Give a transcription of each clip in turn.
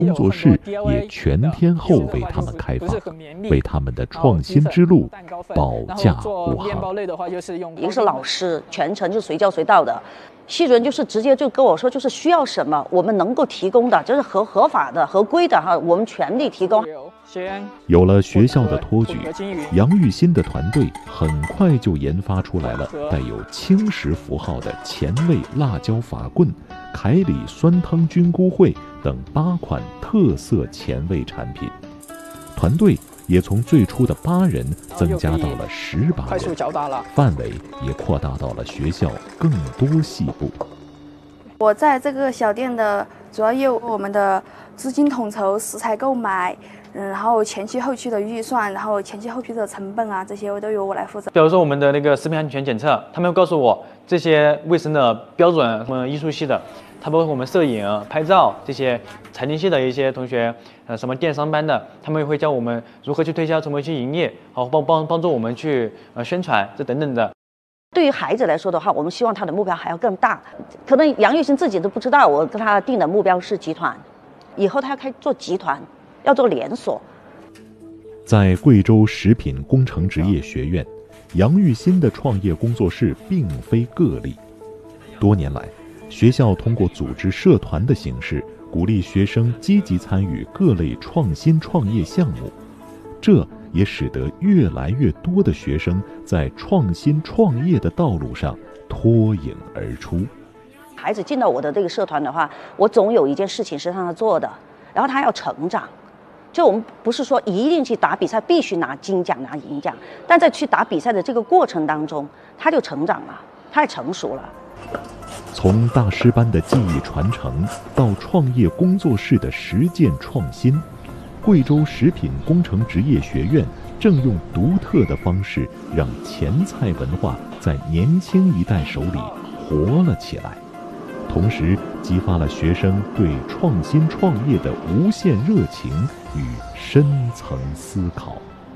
工作室也全天候为他们开放，为他们的创新之路保驾护航。 一个是老师，全程就随教随到的。系主任就是直接就跟我说，就是需要什么，我们能够提供的，就是合法的、合规的哈，我们全力提供。 有了学校的托举，杨玉新的团队很快就研发出来了带有轻食符号的前味辣椒法棍、凯里酸汤菌菇烩等8款特色前味产品。团队也从最初的8人增加到了18人，范围也扩大到了学校更多系部。 我在这个小店的主要业务，我们的资金统筹、食材购买，然后前期后期的预算，然后前期后期的成本啊，这些都由我来负责。 比如说我们的那个食品安全检测，他们告诉我这些卫生的标准，什么艺术系的，他包括我们摄影、拍照这些财经系的一些同学，什么电商班的，他们也会教我们如何去推销，怎么去营业，好帮助我们去宣传这等等的。 对于孩子来说的话，我们希望他的目标还要更大。可能杨玉新自己都不知道，我跟他定的目标是集团，以后他要开做集团，要做连锁。 在贵州食品工程职业学院，杨玉新的创业工作室并非个例。多年来，学校通过组织社团的形式，鼓励学生积极参与各类创新创业项目，这也使得越来越多的学生在创新创业的道路上脱颖而出。 孩子进到我的这个社团的话，我总有一件事情是让他做的，然后他要成长。就我们不是说一定去打比赛必须拿金奖拿银奖，但在去打比赛的这个过程当中，他就成长了，他也成熟了。 从大师班的技艺传承到创业工作室的实践创新，贵州食品工程职业学院正用独特的方式让前菜文化在年轻一代手里活了起来，同时激发了学生对创新创业的无限热情与深层思考。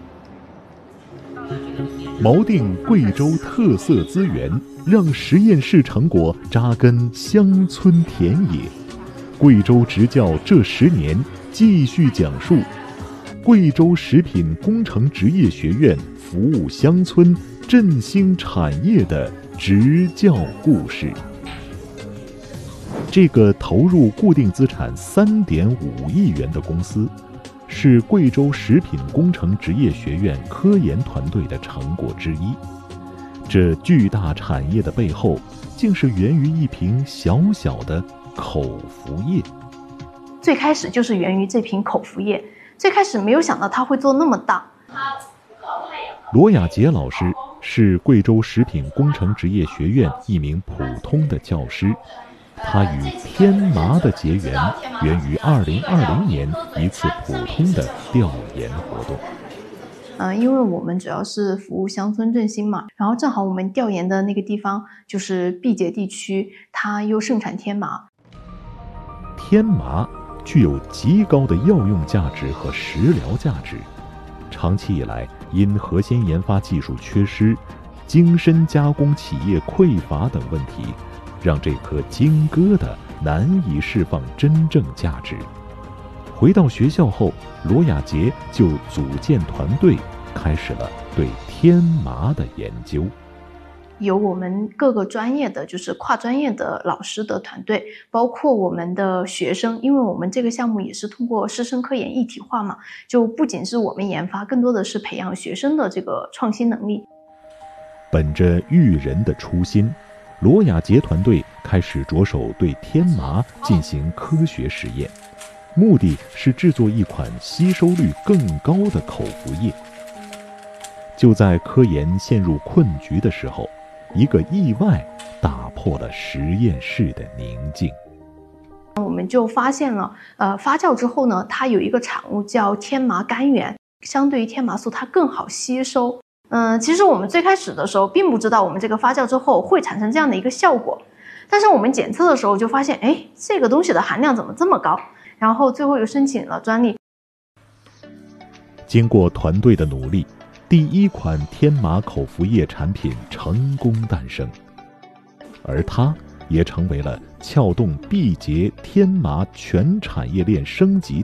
锚定贵州特色资源，让实验室成果扎根乡村田野。贵州职教这10年继续讲述贵州食品工程职业学院服务乡村、振兴产业的职教故事。这个投入固定资产3.5亿元的公司，是贵州食品工程职业学院科研团队的成果之一。这巨大产业的背后，竟是源于一瓶小小的口服液。 最开始就是源于这瓶口服液，最开始没有想到它会做那么大。 罗雅杰老师是贵州食品工程职业学院一名普通的教师，他与天麻的结缘源于2020年一次普通的调研活动。 因为我们主要是服务乡村振兴嘛，然后正好我们调研的那个地方就是毕节地区，它又盛产天麻。 天麻具有极高的药用价值和食疗价值，长期以来因核心研发技术缺失、精深加工企业匮乏等问题，让这颗金疙瘩难以释放真正价值。回到学校后，罗雅杰就组建团队，开始了对天麻的研究。 有我们各个专业的，就是跨专业的老师的团队，包括我们的学生，因为我们这个项目也是通过师生科研一体化嘛，就不仅是我们研发，更多的是培养学生的这个创新能力。 本着育人的初心，罗雅杰团队开始着手对天麻进行科学实验，目的是制作一款吸收率更高的口服液。就在科研陷入困局的时候，一个意外打破了实验室的宁静。 我们就发现了，发酵之后呢，它有一个产物叫天麻苷源，相对于天麻素它更好吸收。其实我们最开始的时候并不知道我们这个发酵之后会产生这样的一个效果，但是我们检测的时候就发现，这个东西的含量怎么这么高？然后最后又申请了专利。 经过团队的努力，第一款天麻口服液产品成功诞生，而它也成为了撬动缔结天麻全产业链升级